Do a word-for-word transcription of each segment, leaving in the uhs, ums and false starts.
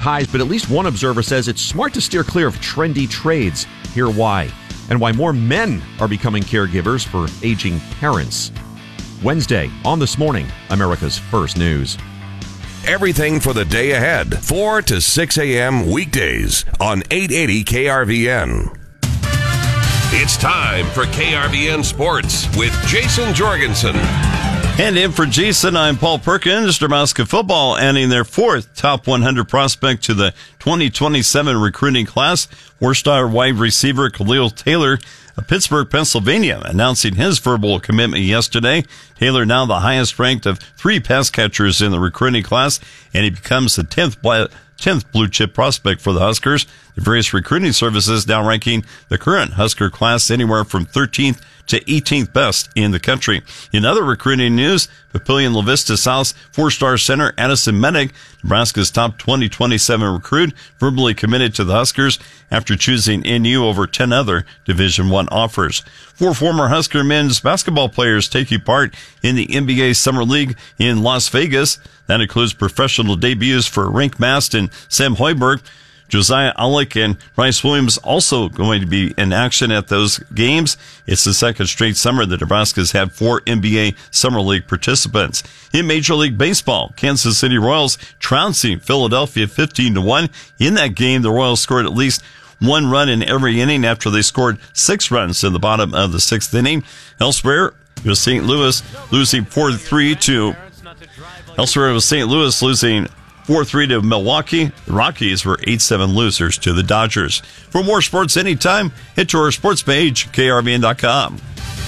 highs, but at least one observer says it's smart to steer clear of trendy trades. Hear why. And why more men are becoming caregivers for aging parents. Wednesday, on This Morning, America's First News. Everything for the day ahead, four to six a.m. weekdays on eight eighty K R V N. It's time for K R V N Sports with Jason Jorgensen. And in for Jason, I'm Paul Perkins. Nebraska football adding their fourth top one hundred prospect to the twenty twenty-seven recruiting class. Four-star wide receiver Khalil Taylor of Pittsburgh, Pennsylvania, announcing his verbal commitment yesterday. Taylor now the highest ranked of three pass catchers in the recruiting class, and he becomes the tenth tenth blue chip prospect for the Huskers. The various recruiting services now ranking the current Husker class anywhere from thirteenth to eighteenth best in the country. In other recruiting news, Papillion La Vista South four-star center Addison Mennick, Nebraska's top twenty twenty-seven recruit, verbally committed to the Huskers after choosing N U over ten other Division I offers. Four former Husker men's basketball players taking part in the N B A Summer League in Las Vegas. That includes professional debuts for Rink Mast and Sam Hoiberg. Josiah Alec and Bryce Williams also going to be in action at those games. It's the second straight summer that Nebraska's had four N B A Summer League participants. In Major League Baseball, Kansas City Royals trouncing Philadelphia fifteen to one. In that game, the Royals scored at least one run in every inning after they scored six runs in the bottom of the sixth inning. Elsewhere, it was Saint Louis losing four to three to Elsewhere, it was Saint Louis losing four three to Milwaukee. The Rockies were eight seven losers to the Dodgers. For more sports anytime, head to our sports page, K R V N dot com.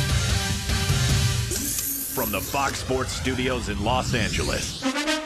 From the Fox Sports Studios in Los Angeles,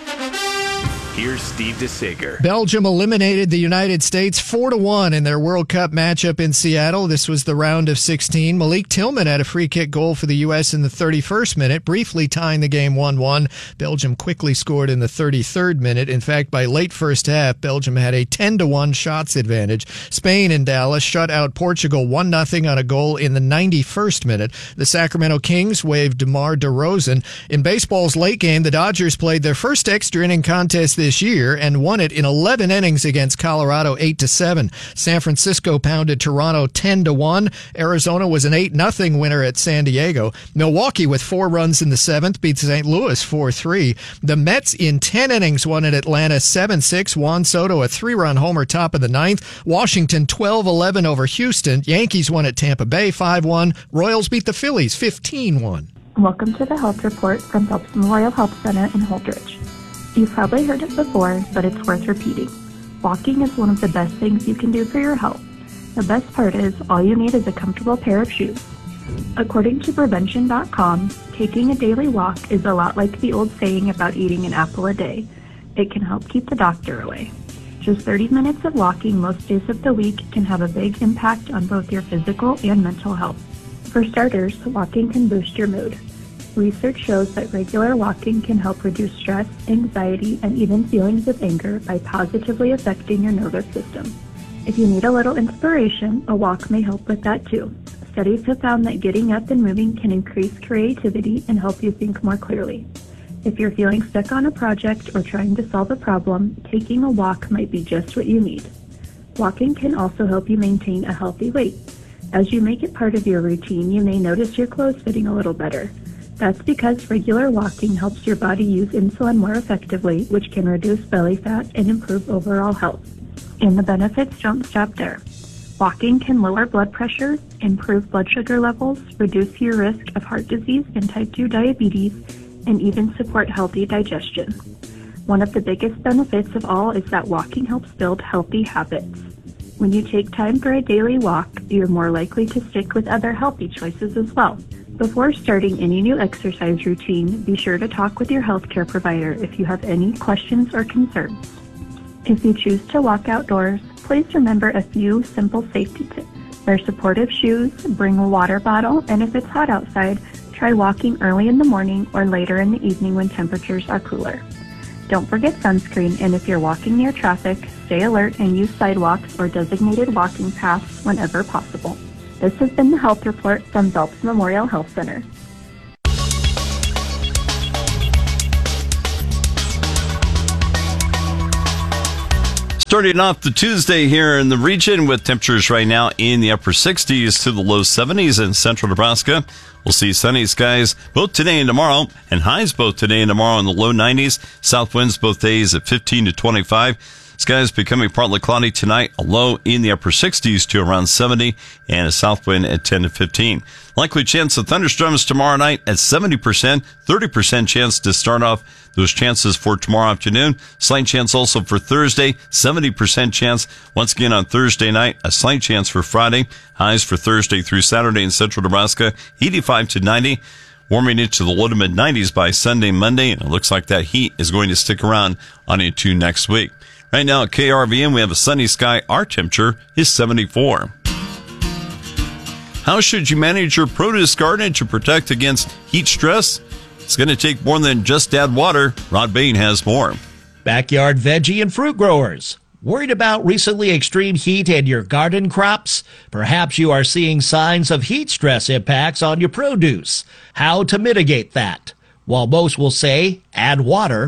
here's Steve DeSager. Belgium eliminated the United States four to one in their World Cup matchup in Seattle. This was the round of sixteen. Malik Tillman had a free kick goal for the U S in the thirty-first minute, briefly tying the game one one. Belgium quickly scored in the thirty-third minute. In fact, by late first half, Belgium had a ten to one shots advantage. Spain in Dallas shut out Portugal one nothing on a goal in the ninety-first minute. The Sacramento Kings waved DeMar DeRozan. In baseball's late game, the Dodgers played their first extra inning contest this year and won it in eleven innings against Colorado eight to seven. San Francisco pounded Toronto ten to one. Arizona was an eight nothing winner at San Diego. Milwaukee with four runs in the seventh beat Saint Louis four three. The Mets in ten innings won at Atlanta seven six. Juan Soto a three-run homer top of the ninth. Washington twelve eleven over Houston. Yankees won at Tampa Bay five one. Royals beat the Phillies fifteen one. Welcome to the Health Report from Phelps Memorial Health Center in Holdridge. You've probably heard it before, but it's worth repeating. Walking is one of the best things you can do for your health. The best part is all you need is a comfortable pair of shoes. According to prevention dot com, taking a daily walk is a lot like the old saying about eating an apple a day. It can help keep the doctor away. Just thirty minutes of walking most days of the week can have a big impact on both your physical and mental health. For starters, walking can boost your mood. Research shows that regular walking can help reduce stress, anxiety, and even feelings of anger by positively affecting your nervous system. If you need a little inspiration, a walk may help with that too. Studies have found that getting up and moving can increase creativity and help you think more clearly. If you're feeling stuck on a project or trying to solve a problem, taking a walk might be just what you need. Walking can also help you maintain a healthy weight. As you make it part of your routine, you may notice your clothes fitting a little better. That's because regular walking helps your body use insulin more effectively, which can reduce belly fat and improve overall health. And the benefits don't stop there. Walking can lower blood pressure, improve blood sugar levels, reduce your risk of heart disease and type two diabetes, and even support healthy digestion. One of the biggest benefits of all is that walking helps build healthy habits. When you take time for a daily walk, you're more likely to stick with other healthy choices as well. Before starting any new exercise routine, be sure to talk with your healthcare provider if you have any questions or concerns. If you choose to walk outdoors, please remember a few simple safety tips. Wear supportive shoes, bring a water bottle, and if it's hot outside, try walking early in the morning or later in the evening when temperatures are cooler. Don't forget sunscreen, and if you're walking near traffic, stay alert and use sidewalks or designated walking paths whenever possible. This has been the Health Report from Phelps Memorial Health Center. Starting off the Tuesday here in the region with temperatures right now in the upper sixties to the low seventies in central Nebraska. We'll see sunny skies both today and tomorrow, and highs both today and tomorrow in the low nineties. South winds both days at fifteen to twenty-five. Skies becoming partly cloudy tonight, a low in the upper sixties to around seventy, and a south wind at ten to fifteen. Likely chance of thunderstorms tomorrow night at seventy percent, thirty percent chance to start off those chances for tomorrow afternoon. Slight chance also for Thursday, seventy percent chance once again on Thursday night, a slight chance for Friday. Highs for Thursday through Saturday in central Nebraska, eighty-five to ninety. Warming into the low to mid nineties by Sunday, Monday, and it looks like that heat is going to stick around on into next week. Right now at K R V N, we have a sunny sky. Our temperature is seventy-four. How should you manage your produce garden to protect against heat stress? It's going to take more than just add water. Rod Bain has more. Backyard veggie and fruit growers. Worried about recently extreme heat in your garden crops? Perhaps you are seeing signs of heat stress impacts on your produce. How to mitigate that? While most will say, add water.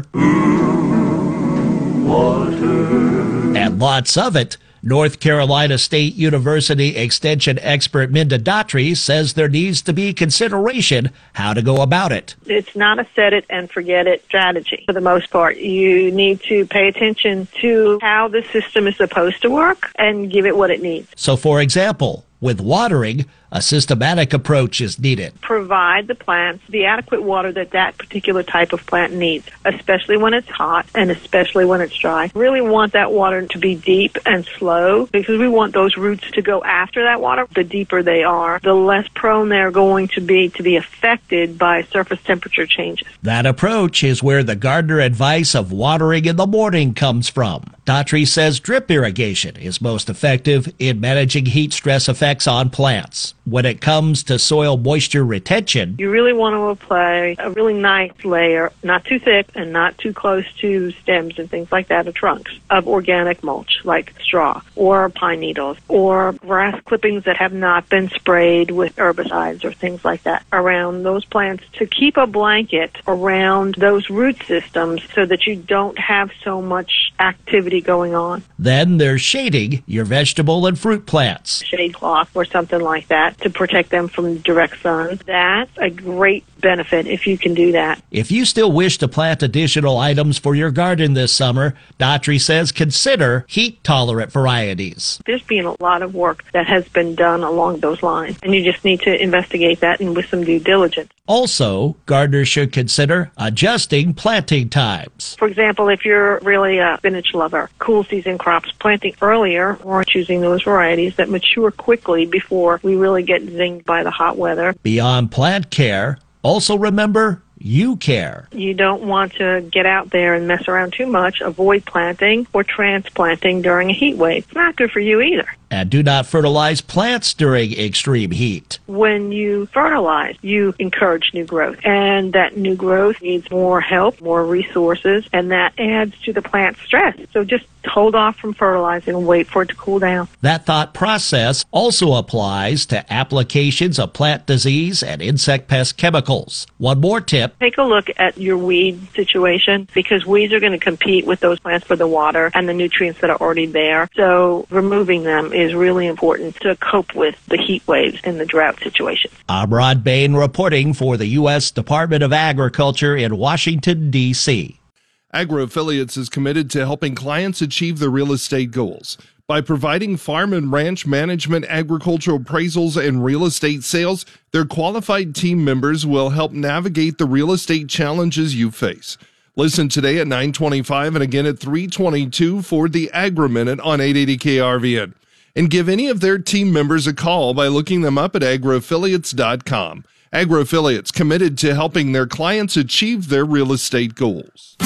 Water. And lots of it. North Carolina State University Extension expert Minda Daughtry says there needs to be consideration how to go about it. It's not a set it and forget it strategy for the most part. You need to pay attention to how the system is supposed to work and give it what it needs. So, for example, with watering, a systematic approach is needed. Provide the plants the adequate water that that particular type of plant needs, especially when it's hot and especially when it's dry. Really want that water to be deep and slow because we want those roots to go after that water. The deeper they are, the less prone they're going to be to be affected by surface temperature changes. That approach is where the gardener advice of watering in the morning comes from. Daughtry says drip irrigation is most effective in managing heat stress effects on plants. When it comes to soil moisture retention, you really want to apply a really nice layer, not too thick and not too close to stems and things like that, or trunks, of organic mulch like straw or pine needles or grass clippings that have not been sprayed with herbicides or things like that around those plants to keep a blanket around those root systems so that you don't have so much activity going on. Then there's shading your vegetable and fruit plants. Shade cloth or something like that to protect them from direct sun. That's a great benefit if you can do that. If you still wish to plant additional items for your garden this summer, Daughtry says consider heat-tolerant varieties. There's been a lot of work that has been done along those lines, and you just need to investigate that and with some due diligence. Also, gardeners should consider adjusting planting times. For example, if you're really a spinach lover, cool season crops, planting earlier or choosing those varieties that mature quickly before we really get zinged by the hot weather. Beyond plant care, also remember you care. You don't want to get out there and mess around too much. Avoid planting or transplanting during a heat wave. It's not good for you either. And do not fertilize plants during extreme heat. When you fertilize, you encourage new growth. And that new growth needs more help, more resources, and that adds to the plant's stress. So just hold off from fertilizing and wait for it to cool down. That thought process also applies to applications of plant disease and insect pest chemicals. One more tip. Take a look at your weed situation because weeds are going to compete with those plants for the water and the nutrients that are already there. So removing them is really important to cope with the heat waves and the drought situation. I'm Rod Bain reporting for the U S Department of Agriculture in Washington, D C AgroAffiliates is committed to helping clients achieve their real estate goals. By providing farm and ranch management, agricultural appraisals, and real estate sales, their qualified team members will help navigate the real estate challenges you face. Listen today at nine twenty-five and again at three twenty-two for the Agri Minute on eight eighty K R V N. And give any of their team members a call by looking them up at agro affiliates dot com. AgroAffiliates, committed to helping their clients achieve their real estate goals.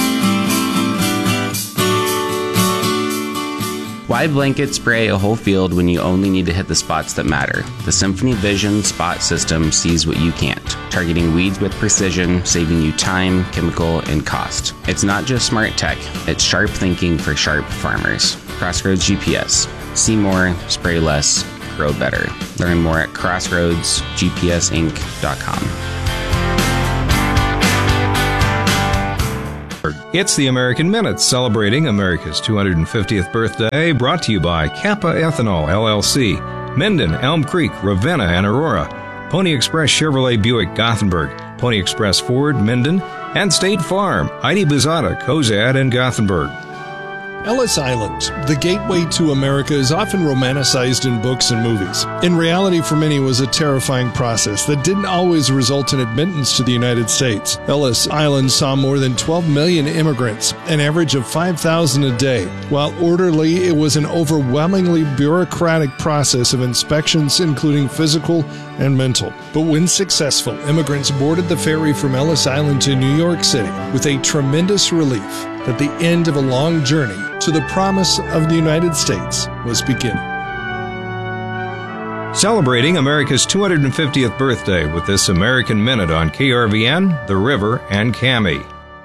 Why blanket spray a whole field when you only need to hit the spots that matter? The Symphony Vision Spot System sees what you can't, targeting weeds with precision, saving you time, chemical, and cost. It's not just smart tech, it's sharp thinking for sharp farmers. Crossroads G P S. See more, spray less, grow better. Learn more at crossroads g p s inc dot com. It's the American Minute, celebrating America's two hundred fiftieth birthday, brought to you by Kappa Ethanol, L L C, Minden, Elm Creek, Ravenna, and Aurora, Pony Express Chevrolet Buick Gothenburg, Pony Express Ford, Minden, and State Farm, Heidi Bizada, Cozad, and Gothenburg. Ellis Island, the gateway to America, is often romanticized in books and movies. In reality, for many, it was a terrifying process that didn't always result in admittance to the United States. Ellis Island saw more than twelve million immigrants, an average of five thousand a day. While orderly, it was an overwhelmingly bureaucratic process of inspections, including physical and mental. But when successful, immigrants boarded the ferry from Ellis Island to New York City with a tremendous relief that the end of a long journey to the promise of the United States was beginning. Celebrating America's two hundred fiftieth birthday with this American Minute on K R V N, The River, and Cami.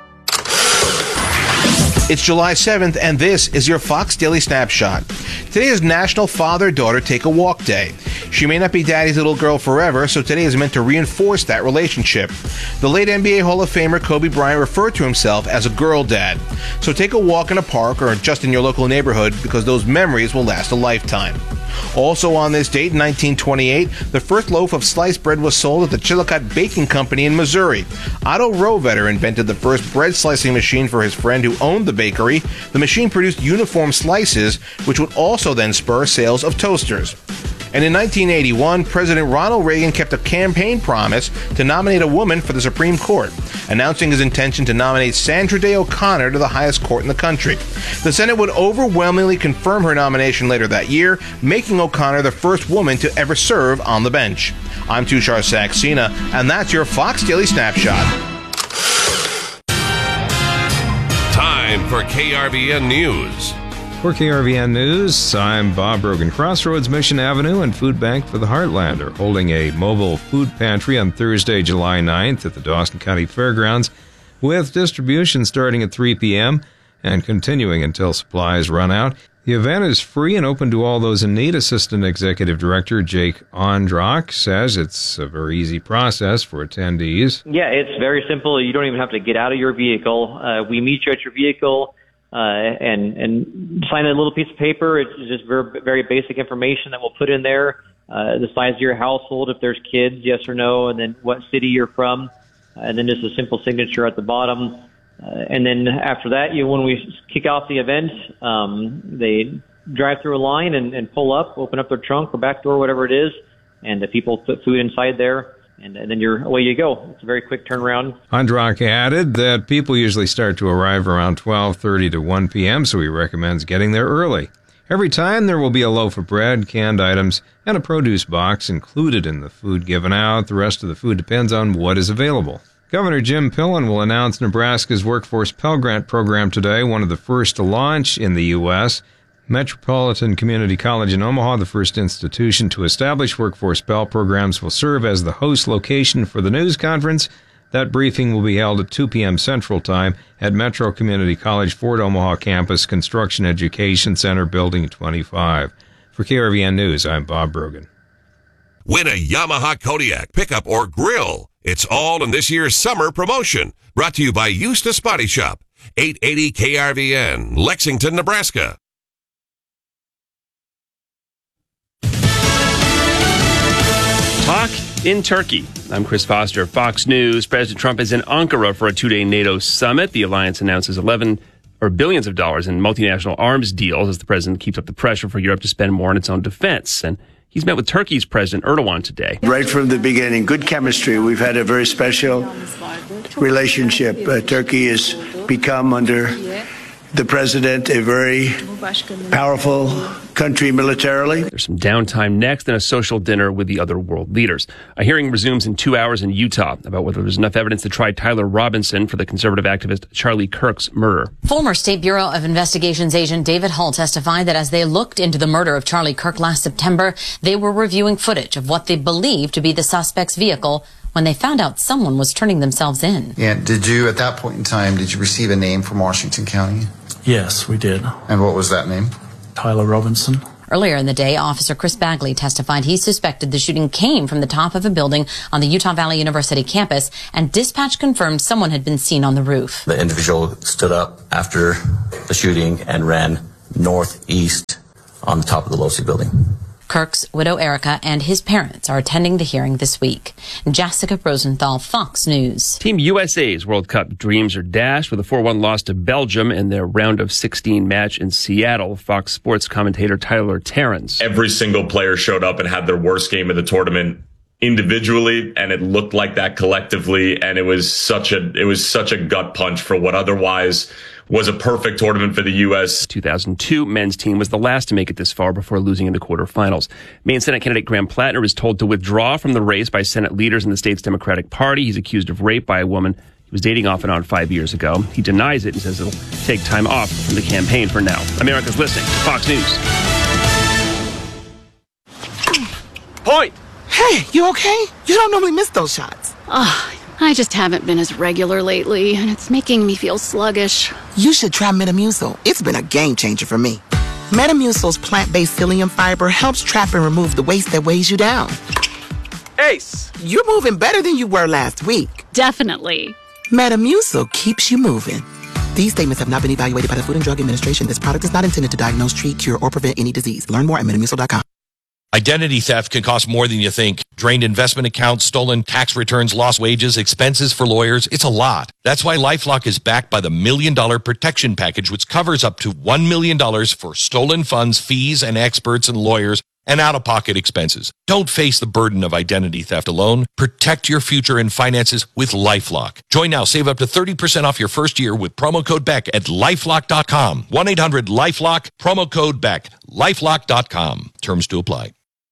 It's July seventh, and this is your Fox Daily Snapshot. Today is National Father-Daughter Take a Walk Day. She may not be Daddy's little girl forever, so today is meant to reinforce that relationship. The late N B A Hall of Famer Kobe Bryant referred to himself as a girl dad. So take a walk in a park or just in your local neighborhood, because those memories will last a lifetime. Also on this date, in nineteen twenty-eight, the first loaf of sliced bread was sold at the Chillicothe Baking Company in Missouri. Otto Rohvetter invented the first bread slicing machine for his friend who owned the bakery. The machine produced uniform slices, which would also then spur sales of toasters. And in nineteen eighty-one, President Ronald Reagan kept a campaign promise to nominate a woman for the Supreme Court, announcing his intention to nominate Sandra Day O'Connor to the highest court in the country. The Senate would overwhelmingly confirm her nomination later that year, making O'Connor the first woman to ever serve on the bench. I'm Tushar Saxena, and that's your Fox Daily Snapshot. Time for K R V N News. For K R V N News, I'm Bob Brogan. Crossroads Mission Avenue and Food Bank for the Heartland are holding a mobile food pantry on Thursday, July ninth at the Dawson County Fairgrounds, with distribution starting at three p.m. and continuing until supplies run out. The event is free and open to all those in need. Assistant Executive Director Jake Ondrock says it's a very easy process for attendees. Yeah, it's very simple. You don't even have to get out of your vehicle. Uh, we meet you at your vehicle. Uh, and, and sign a little piece of paper. It's just very, very basic information that we'll put in there. Uh, the size of your household, if there's kids, yes or no, and then what city you're from, uh, and then just a simple signature at the bottom. Uh, and then after that, you, when we kick off the event, um, they drive through a line and, and pull up, open up their trunk or back door, whatever it is, and the people put food inside there. And, and then you're away you go. It's a very quick turnaround. Ondrock added that people usually start to arrive around twelve thirty to one p.m., so he recommends getting there early. Every time there will be a loaf of bread, canned items, and a produce box included in the food given out. The rest of the food depends on what is available. Governor Jim Pillen will announce Nebraska's Workforce Pell Grant program today, one of the first to launch in the U S Metropolitan Community College in Omaha, the first institution to establish Workforce Pell programs, will serve as the host location for the news conference. That briefing will be held at two p.m. Central Time at Metro Community College Fort Omaha Campus Construction Education Center, Building twenty-five. For K R V N News, I'm Bob Brogan. Win a Yamaha Kodiak pickup or grill. It's all in this year's summer promotion. Brought to you by Eustis Body Shop, eight eighty K R V N, Lexington, Nebraska. Talk in Turkey. I'm Chris Foster, Fox News. President Trump is in Ankara for a two-day NATO summit. The alliance announces eleven or billions of dollars in multinational arms deals as the president keeps up the pressure for Europe to spend more on its own defense. And he's met with Turkey's President Erdogan today. Right from the beginning, good chemistry. We've had a very special relationship. Uh, Turkey has become, under the president, a very powerful country militarily. There's some downtime next and a social dinner with the other world leaders. A hearing resumes in two hours in Utah about whether there's enough evidence to try Tyler Robinson for the conservative activist Charlie Kirk's murder. Former State Bureau of Investigations agent David Hull testified that as they looked into the murder of Charlie Kirk last September, they were reviewing footage of what they believed to be the suspect's vehicle when they found out someone was turning themselves in. Yeah, did you, at that point in time, did you receive a name from Washington County? Yes, we did. And what was that name? Tyler Robinson. Earlier in the day, Officer Chris Bagley testified he suspected the shooting came from the top of a building on the Utah Valley University campus, and dispatch confirmed someone had been seen on the roof. The individual stood up after the shooting and ran northeast on the top of the Losey building. Kirk's widow Erica and his parents are attending the hearing this week. Jessica Rosenthal, Fox News. Team U S A's World Cup dreams are dashed with a four one loss to Belgium in their round of sixteen match in Seattle. Fox Sports commentator Tyler Terrence. Every single player showed up and had their worst game of the tournament individually, and it looked like that collectively, and it was such a it was such a gut punch for what otherwise was a perfect tournament for the U S two thousand two men's team was the last to make it this far before losing in the quarterfinals. Maine Senate candidate Graham Plattner is told to withdraw from the race by Senate leaders in the state's Democratic Party. He's accused of rape by a woman he was dating off and on five years ago. He denies it and says it'll take time off from the campaign for now. America's listening to Fox News. Point! Hey, you okay? You don't normally miss those shots. Oh, I just haven't been as regular lately, and it's making me feel sluggish. You should try Metamucil. It's been a game changer for me. Metamucil's plant-based psyllium fiber helps trap and remove the waste that weighs you down. Ace, you're moving better than you were last week. Definitely. Metamucil keeps you moving. These statements have not been evaluated by the Food and Drug Administration. This product is not intended to diagnose, treat, cure, or prevent any disease. Learn more at metamucil dot com. Identity theft can cost more than you think. Drained investment accounts, stolen tax returns, lost wages, expenses for lawyers. It's a lot. That's why LifeLock is backed by the Million Dollar Protection Package, which covers up to one million dollars for stolen funds, fees, and experts and lawyers, and out-of-pocket expenses. Don't face the burden of identity theft alone. Protect your future and finances with LifeLock. Join now. Save up to thirty percent off your first year with promo code Beck at lifelock dot com. one eight hundred LifeLock, promo code Beck. lifelock dot com. Terms to apply.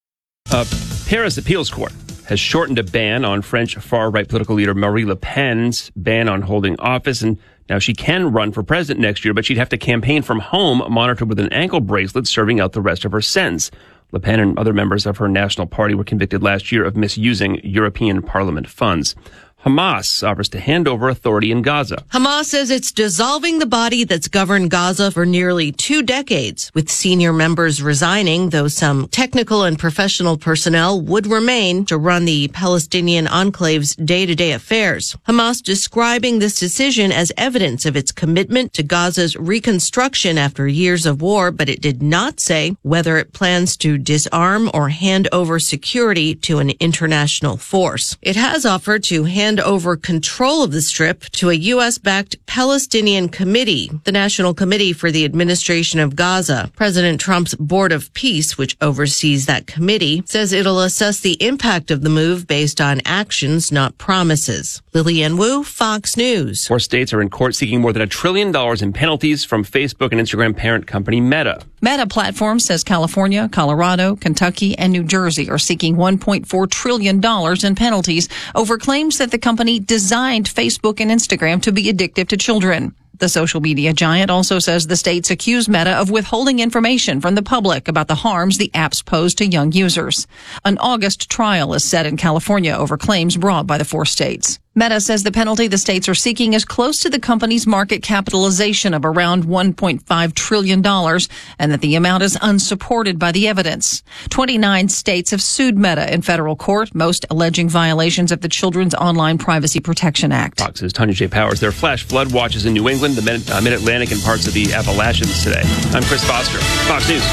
A Paris appeals court has shortened a ban on French far-right political leader Marine Le Pen's ban on holding office, and now she can run for president next year, but she'd have to campaign from home, monitored with an ankle bracelet, serving out the rest of her sentence. Le Pen and other members of her national party were convicted last year of misusing European Parliament funds. Hamas offers to hand over authority in Gaza. Hamas says it's dissolving the body that's governed Gaza for nearly two decades, with senior members resigning, though some technical and professional personnel would remain to run the Palestinian enclave's day-to-day affairs. Hamas describing this decision as evidence of its commitment to Gaza's reconstruction after years of war, but it did not say whether it plans to disarm or hand over security to an international force. It has offered to hand over control of the Strip to a U S-backed Palestinian committee, the National Committee for the Administration of Gaza. President Trump's Board of Peace, which oversees that committee, says it'll assess the impact of the move based on actions, not promises. Lillian Wu, Fox News. Four states are in court seeking more than a trillion dollars in penalties from Facebook and Instagram parent company Meta. Meta Platforms says California, Colorado, Kentucky, and New Jersey are seeking one point four trillion dollars in penalties over claims that the company designed Facebook and Instagram to be addictive to children. The social media giant also says the states accuse Meta of withholding information from the public about the harms the apps pose to young users. An August trial is set in California over claims brought by the four states. Meta says the penalty the states are seeking is close to the company's market capitalization of around one point five trillion dollars, and that the amount is unsupported by the evidence. twenty-nine states have sued Meta in federal court, most alleging violations of the Children's Online Privacy Protection Act. Fox's Tanya J. Powers. There are flash flood watches in New England, the Mid- uh, Mid-Atlantic, and parts of the Appalachians today. I'm Chris Foster, Fox News.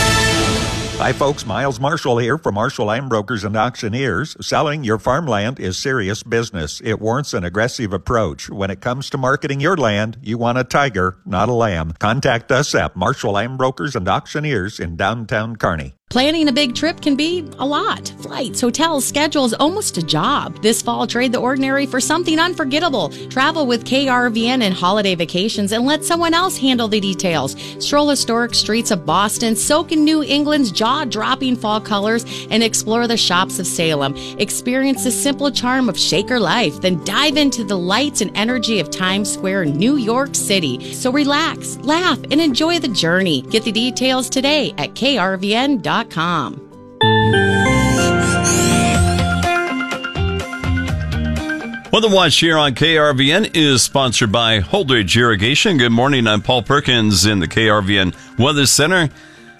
Hi, folks. Miles Marshall here from Marshall Land Brokers and Auctioneers. Selling your farmland is serious business. It warrants an aggressive approach. When it comes to marketing your land, you want a tiger, not a lamb. Contact us at Marshall Land Brokers and Auctioneers in downtown Kearney. Planning a big trip can be a lot. Flights, hotels, schedules, almost a job. This fall, trade the ordinary for something unforgettable. Travel with K R V N and Holiday Vacations and let someone else handle the details. Stroll historic streets of Boston, soak in New England's jaw-dropping fall colors, and explore the shops of Salem. Experience the simple charm of Shaker life, then dive into the lights and energy of Times Square, New York City. So relax, laugh, and enjoy the journey. Get the details today at K R V N dot com. Weather Watch here on K R V N is sponsored by Holdridge Irrigation. Good morning. I'm Paul Perkins in the K R V N Weather Center.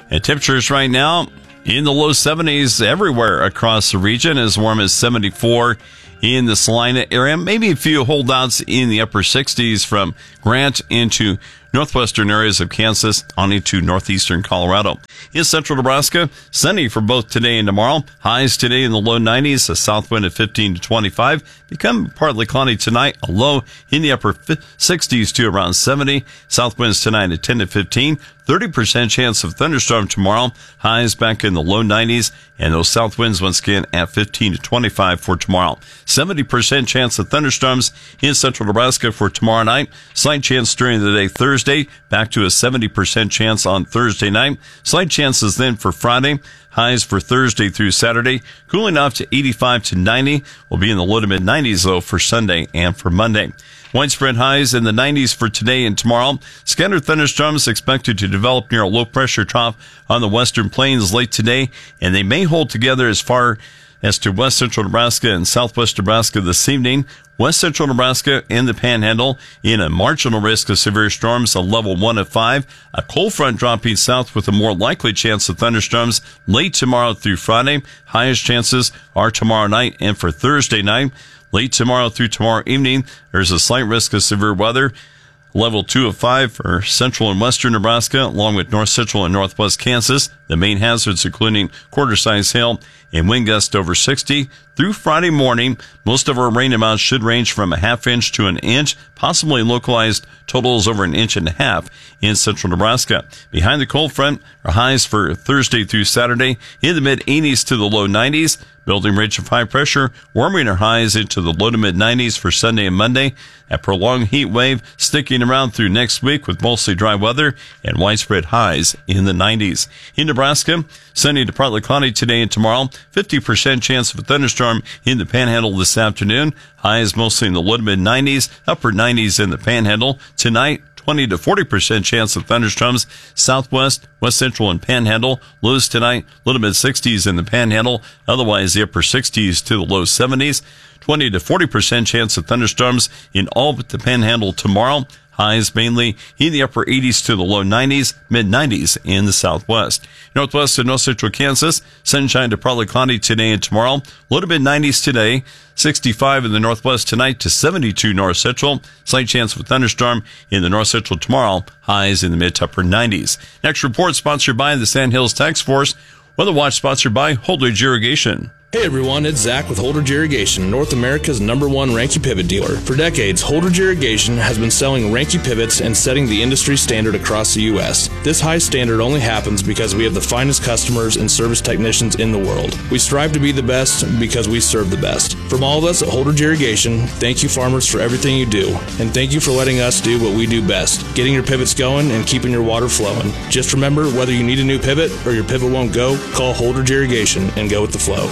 And temperatures right now in the low seventies everywhere across the region, as warm as seventy-four in the Salina area. Maybe a few holdouts in the upper sixties from Grant into northwestern areas of Kansas on into northeastern Colorado. In central Nebraska, sunny for both today and tomorrow. Highs today in the low nineties, a south wind at fifteen to twenty-five. Become partly cloudy tonight, a low in the upper sixties to around seventy. South winds tonight at ten to fifteen. thirty percent chance of thunderstorm tomorrow. Highs back in the low nineties, and those south winds once again at fifteen to twenty-five for tomorrow. seventy percent chance of thunderstorms in central Nebraska for tomorrow night. Slight chance during the day Thursday, back to a seventy percent chance on Thursday night. Slight chances then for Friday. Highs for Thursday through Saturday, cooling off to eighty-five to ninety. Will be in the low to mid nineties though for Sunday and for Monday. Widespread highs in the nineties for today and tomorrow. Scattered thunderstorms expected to develop near a low pressure trough on the western plains late today, and they may hold together as far as to west central Nebraska and southwest Nebraska this evening. West central Nebraska and the Panhandle in a marginal risk of severe storms, a level one of five. A cold front dropping south with a more likely chance of thunderstorms late tomorrow through Friday. Highest chances are tomorrow night and for Thursday night. Late tomorrow through tomorrow evening, there's a slight risk of severe weather. Level two of five for central and western Nebraska, along with north central and northwest Kansas. The main hazards including quarter-size hail and wind gusts over sixty. Through Friday morning, most of our rain amounts should range from a half inch to an inch, possibly localized totals over an inch and a half in central Nebraska. Behind the cold front are highs for Thursday through Saturday in the mid-eighties to the low nineties. Building ridge of high pressure, warming our highs into the low to mid nineties for Sunday and Monday. A prolonged heat wave sticking around through next week with mostly dry weather and widespread highs in the nineties. In Nebraska, sunny to partly cloudy today and tomorrow. fifty percent chance of a thunderstorm in the Panhandle this afternoon. Highs mostly in the low to mid nineties, upper nineties in the Panhandle. Tonight, twenty to forty percent chance of thunderstorms southwest, west central, and Panhandle. Lows tonight, low to mid sixties in the Panhandle. Otherwise, the upper sixties to the low seventies. twenty to forty percent chance of thunderstorms in all but the Panhandle tomorrow. Highs mainly in the upper eighties to the low nineties, mid nineties in the southwest. Northwest and north central Kansas, sunshine to partly cloudy today and tomorrow. Low to mid nineties today, sixty-five in the northwest tonight to seventy-two north central. Slight chance of a thunderstorm in the north central tomorrow. Highs in the mid to upper nineties. Next report sponsored by the Sandhills Task Force. Weather Watch sponsored by Holdridge Irrigation. Hey everyone, it's Zach with Holdridge Irrigation, North America's number one Ranky pivot dealer. For decades, Holdridge Irrigation has been selling Ranky pivots and setting the industry standard across the U S. This high standard only happens because we have the finest customers and service technicians in the world. We strive to be the best because we serve the best. From all of us at Holdridge Irrigation, thank you farmers for everything you do, and thank you for letting us do what we do best, getting your pivots going and keeping your water flowing. Just remember, whether you need a new pivot or your pivot won't go, call Holdridge Irrigation and go with the flow.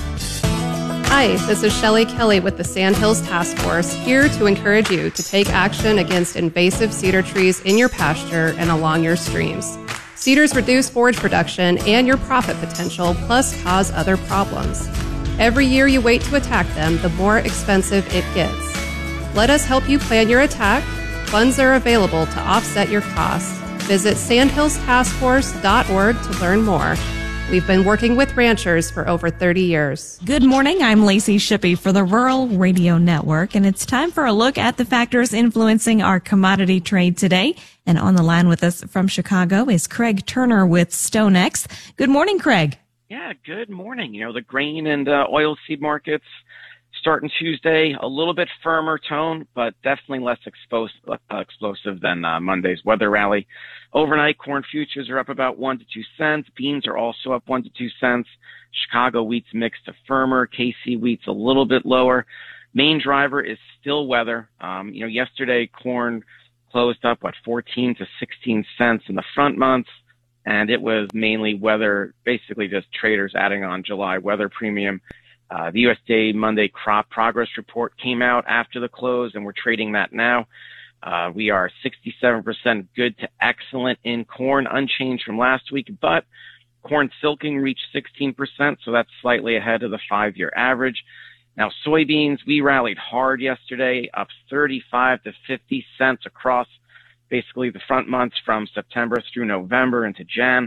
Hi, this is Shelley Kelly with the Sandhills Task Force, here to encourage you to take action against invasive cedar trees in your pasture and along your streams. Cedars reduce forage production and your profit potential, plus cause other problems. Every year you wait to attack them, the more expensive it gets. Let us help you plan your attack. Funds are available to offset your costs. Visit sandhills task force dot org to learn more. We've been working with ranchers for over thirty years. Good morning. I'm Lacey Shippey for the Rural Radio Network, and it's time for a look at the factors influencing our commodity trade today. And on the line with us from Chicago is Craig Turner with StoneX. Good morning, Craig. Yeah, good morning. You know, the grain and uh, oilseed markets starting Tuesday, a little bit firmer tone, but definitely less exposed, uh, explosive than uh, Monday's weather rally. Overnight, corn futures are up about one to two cents. Beans are also up one to two cents. Chicago wheat's mixed to firmer. K C wheat's a little bit lower. Main driver is still weather. Um, you know, yesterday corn closed up, what, fourteen to sixteen cents in the front months. And it was mainly weather, basically just traders adding on July weather premium. Uh, the U S D A Monday crop progress report came out after the close, and we're trading that now. Uh, we are sixty-seven percent good to excellent in corn, unchanged from last week, but corn silking reached sixteen percent, so that's slightly ahead of the five-year average. Now, soybeans, we rallied hard yesterday, up thirty-five to fifty cents across basically the front months from September through November into Jan.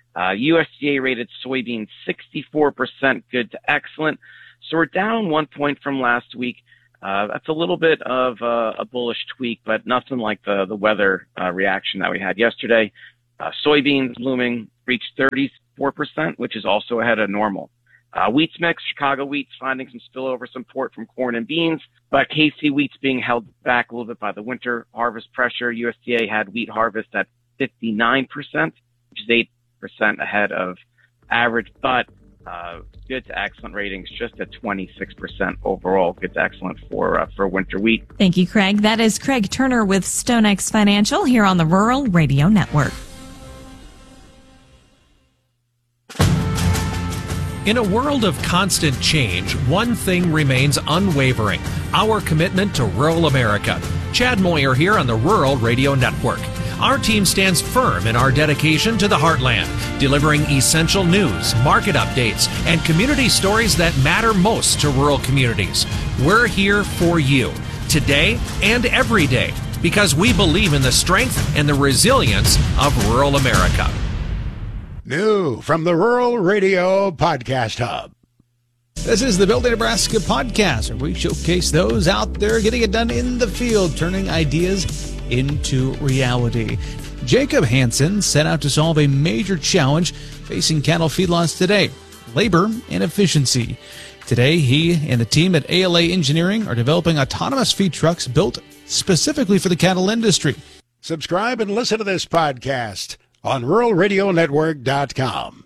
Uh, U S D A rated soybeans sixty-four percent good to excellent. So we're down one point from last week. Uh, that's a little bit of uh, a bullish tweak, but nothing like the, the weather uh, reaction that we had yesterday. Uh, soybeans blooming reached thirty-four percent, which is also ahead of normal. Uh, wheat's mix, Chicago wheat's finding some spillover support from corn and beans, but K C wheat's being held back a little bit by the winter harvest pressure. U S D A had wheat harvest at fifty-nine percent, which is eight percent ahead of average, but uh, good to excellent ratings just at twenty-six percent overall. Good to excellent for uh, for winter wheat. Thank you, Craig. That is Craig Turner with StoneX Financial here on the Rural Radio Network. In a world of constant change, one thing remains unwavering: our commitment to rural America. Chad Moyer here on the Rural Radio Network. Our team stands firm in our dedication to the heartland, delivering essential news, market updates, and community stories that matter most to rural communities. We're here for you, today and every day, because we believe in the strength and the resilience of rural America. New from the Rural Radio Podcast Hub. This is the Building Nebraska podcast, where we showcase those out there getting it done in the field, turning ideas into reality. Jacob Hansen set out to solve a major challenge facing cattle feedlots today: labor and efficiency. Today, he and the team at A L A Engineering are developing autonomous feed trucks built specifically for the cattle industry. Subscribe and listen to this podcast on rural radio network dot com.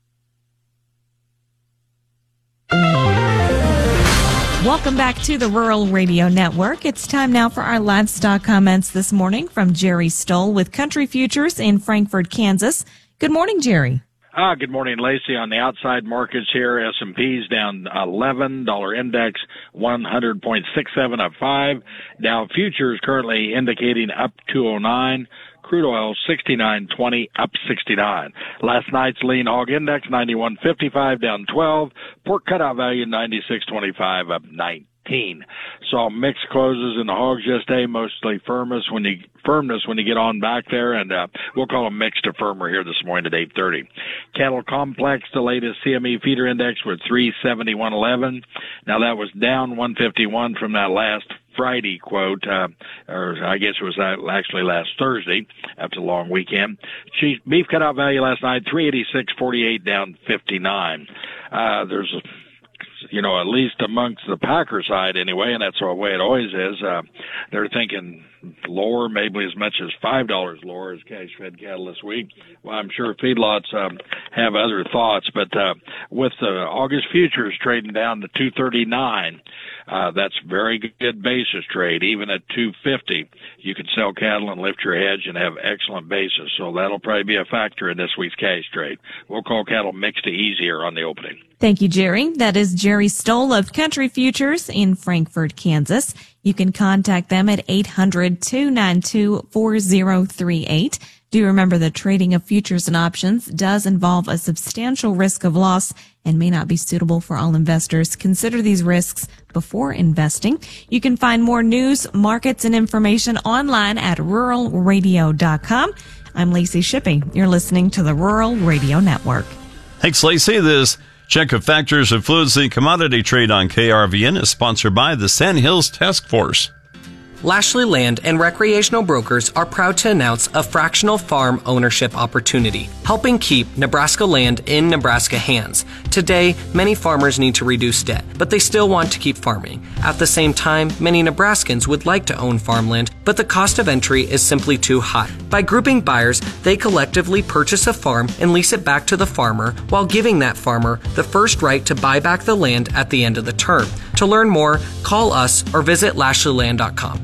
Welcome back to the Rural Radio Network. It's time now for our livestock comments this morning from Jerry Stoll with Country Futures in Frankfort, Kansas. Good morning, Jerry. Ah, good morning, Lacey. On the outside markets here, S and P's down eleven, dollar index one hundred point six seven up five. Dow futures currently indicating up two oh nine. Crude oil sixty-nine twenty up sixty-nine. Last night's lean hog index ninety-one fifty-five down twelve. Pork cutout value ninety-six twenty-five up nineteen. Saw mixed closes in the hogs yesterday, mostly firmness when you firmness when you get on back there, and uh, we'll call them mixed to firmer here this morning at eight thirty. Cattle complex, the latest C M E feeder index was three seventy-one eleven. Now that was down one fifty-one from that last Friday quote, uh, or I guess it was actually last Thursday after a long weekend. Cheese, beef cutout value last night, three eighty-six forty-eight down fifty-nine. Uh, there's a you know, at least amongst the packer side anyway, and that's the way it always is, uh, they're thinking lower, maybe as much as five dollars lower as cash-fed cattle this week. Well, I'm sure feedlots um, have other thoughts, but uh, with the August futures trading down to two thirty-nine, uh, that's very good basis trade. Even at two fifty, you can sell cattle and lift your hedge and have excellent basis. So that'll probably be a factor in this week's cash trade. We'll call cattle mixed to easier on the opening. Thank you, Jerry. That is Jerry Stoll of Country Futures in Frankfort, Kansas. You can contact them at eight hundred, two nine two, four zero three eight. Do remember that trading of futures and options does involve a substantial risk of loss and may not be suitable for all investors. Consider these risks before investing. You can find more news, markets, and information online at rural radio dot com. I'm Lacey Shippey. You're listening to the Rural Radio Network. Thanks, Lacey. This check of factors influencing commodity trade on K R V N is sponsored by the Sand Hills Task Force. Lashley Land and Recreational Brokers are proud to announce a fractional farm ownership opportunity, helping keep Nebraska land in Nebraska hands. Today, many farmers need to reduce debt, but they still want to keep farming. At the same time, many Nebraskans would like to own farmland, but the cost of entry is simply too high. By grouping buyers, they collectively purchase a farm and lease it back to the farmer while giving that farmer the first right to buy back the land at the end of the term. To learn more, call us or visit lashley land dot com.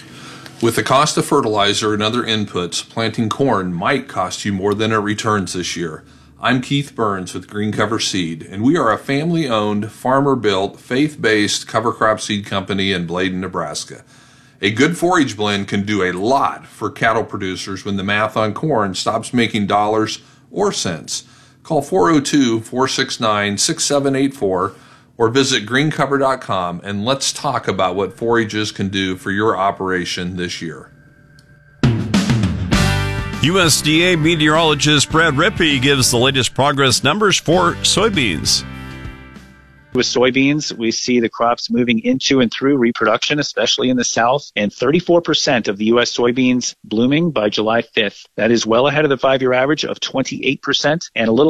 With the cost of fertilizer and other inputs, planting corn might cost you more than it returns this year. I'm Keith Burns with Green Cover Seed, and we are a family-owned, farmer-built, faith-based cover crop seed company in Bladen, Nebraska. A good forage blend can do a lot for cattle producers when the math on corn stops making dollars or cents. Call four oh two, four six nine, six seven eight four or visit green cover dot com and let's talk about what forages can do for your operation this year. U S D A meteorologist Brad Rippey gives the latest progress numbers for soybeans. With soybeans, we see the crops moving into and through reproduction, especially in the south, and thirty-four percent of the U S soybeans blooming by July fifth. That is well ahead of the five-year average of twenty-eight percent and a little